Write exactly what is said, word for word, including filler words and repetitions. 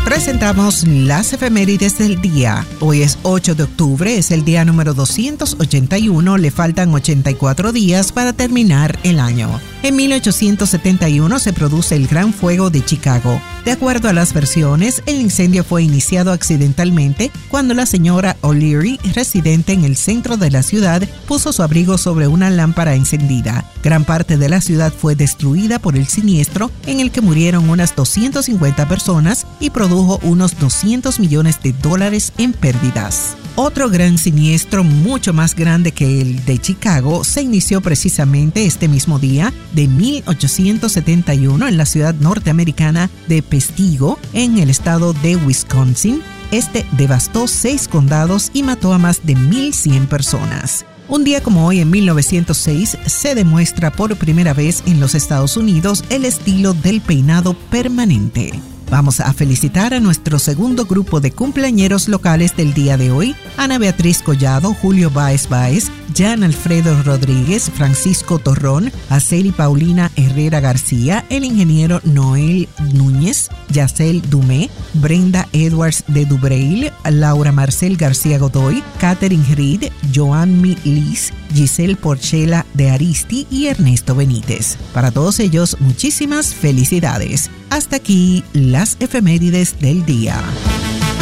Presentamos las efemérides del día. Hoy es ocho de octubre, es el día número doscientos ochenta y uno, le faltan ochenta y cuatro días para terminar el año. En mil ochocientos setenta y uno se produce el Gran Fuego de Chicago. De acuerdo a las versiones, el incendio fue iniciado accidentalmente cuando la señora O'Leary, residente en el centro de la ciudad, puso su abrigo sobre una lámpara encendida. Gran parte de la ciudad fue destruida por el siniestro, en el que murieron unas doscientas cincuenta personas y produjo unos doscientos millones de dólares en pérdidas. Otro gran siniestro, mucho más grande que el de Chicago, se inició precisamente este mismo día de mil ochocientos setenta y uno en la ciudad norteamericana de Pestigo, en el estado de Wisconsin. Este devastó seis condados y mató a más de mil cien personas. Un día como hoy, en mil novecientos seis, se demuestra por primera vez en los Estados Unidos el estilo del peinado permanente. Vamos a felicitar a nuestro segundo grupo de cumpleañeros locales del día de hoy: Ana Beatriz Collado, Julio Báez Báez, Jan Alfredo Rodríguez, Francisco Torrón, Aceli Paulina Herrera García, el ingeniero Noel Núñez, Yacel Dumé, Brenda Edwards de Dubreil, Laura Marcel García Godoy, Catherine Reed, Joanmi Liz, Giselle Porchela de Aristi y Ernesto Benítez. Para todos ellos, muchísimas felicidades. Hasta aquí las efemérides del día.